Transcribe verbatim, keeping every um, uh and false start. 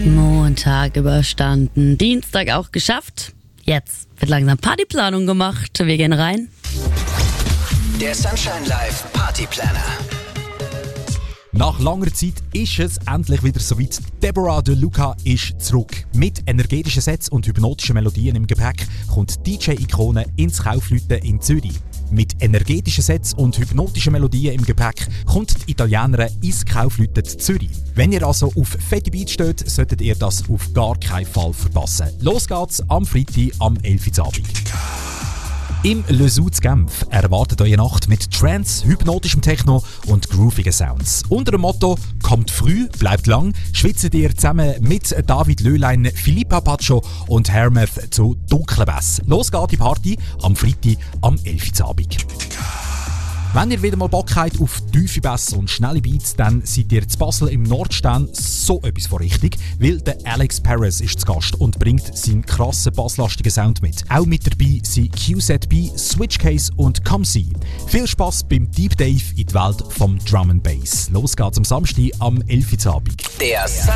Montag überstanden, Dienstag auch geschafft. Jetzt wird langsam Partyplanung gemacht. Wir gehen rein. Der Sunshine Live Party Planner. Nach langer Zeit ist es endlich wieder soweit. Deborah De Luca ist zurück. Mit energetischen Sets und hypnotischen Melodien im Gepäck kommt D J-Ikone ins Kaufleuten in Zürich. Mit energetischen Sets und hypnotischen Melodien im Gepäck kommt die Italienerin ins Kaufleuten Zürich. Wenn ihr also auf fette Beats steht, solltet ihr das auf gar keinen Fall verpassen. Los geht's am Freitag am elf Uhr Abend. Im Le Zoo zu Genf erwartet euch eine Nacht mit Trance, hypnotischem Techno und groovigen Sounds. Unter dem Motto «Kommt früh, bleibt lang» schwitzt ihr zusammen mit David Löhlein, Philippa Pacho und Hermeth zu dunklen Bass. Los geht die Party am Freitag am elf Uhr Abend. Wenn ihr wieder mal Bock habt auf tiefe Bass und schnelle Beats, dann seid ihr zu Basel im Nordstern so etwas von richtig, weil der Alex Perez ist zu Gast und bringt seinen krassen basslastigen Sound mit. Auch mit dabei sind Q Z B, Switchcase und Come See. Viel Spass beim Deep Dive in die Welt vom Drum and Bass. Los geht's am Samstag am elf Uhr Abend. Der